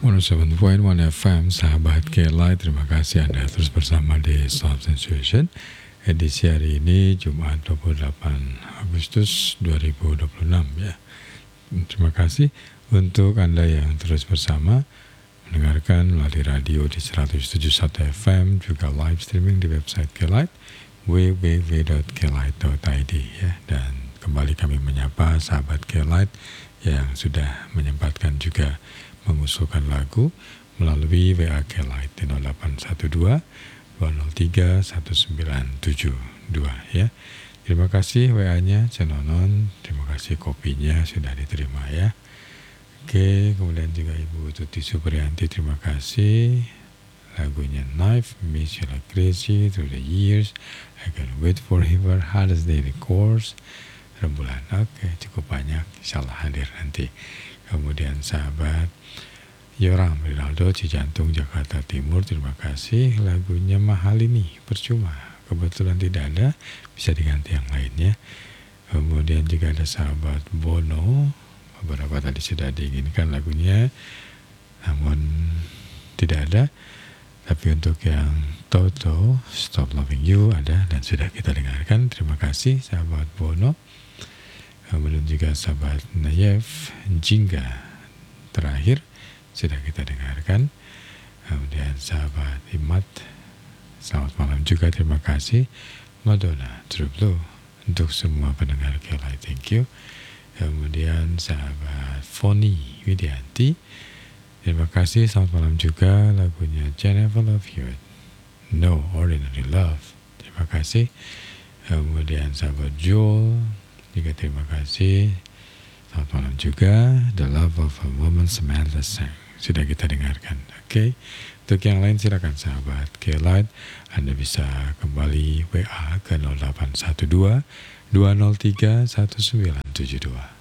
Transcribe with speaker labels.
Speaker 1: 107.1 FM, sahabat K-Light, terima kasih Anda terus bersama di Soul Sensation. Edisi hari ini Jumat 28 Agustus 2026 ya. Terima kasih untuk Anda yang terus bersama mendengarkan melalui radio di 107.1 FM, juga live streaming di website K-Light www.klight.id ya. Dan kembali kami menyapa sahabat K-Light yang sudah menyempatkan juga mengusulkan lagu melalui WA K-Light di 0812 203 1972 ya. Terima kasih WA-nya Cenonon, terima kasih kopinya sudah diterima ya. Oke, kemudian juga Ibu Tuti Supriyanti, terima kasih. Lagunya Knife, Miss You Like Crazy, Through the Years, I Can Wait Forever, Hardest Daily Course, Rembulan. Oke, cukup banyak, insyaallah hadir nanti. Kemudian sahabat Yoram Rinaldo, Cijantung, Jakarta Timur, terima kasih. Lagunya Mahal Ini, percuma, kebetulan tidak ada, bisa diganti yang lainnya. Kemudian juga ada sahabat Bono, beberapa tadi sudah diinginkan lagunya, namun tidak ada. Tapi untuk yang Toto, Stop Loving You ada dan sudah kita dengarkan. Terima kasih sahabat Bono. Kemudian juga sahabat Nayef, Jingga terakhir sudah kita dengarkan. Kemudian sahabat Imat, selamat malam juga, terima kasih. Madonna, True Blue, untuk semua pendengar K-Light, thank you. Kemudian sahabat Foni Widianti, terima kasih, selamat malam juga. Lagunya Jennifer Love Hewitt, No Ordinary Love, terima kasih. Kemudian sahabat Joel juga terima kasih, selamat malam juga. The Love of a Woman, Samantha Sang, sudah kita dengarkan. Oke. Untuk yang lain silakan sahabat K-Light, Anda bisa kembali WA ke 0812 203 1972.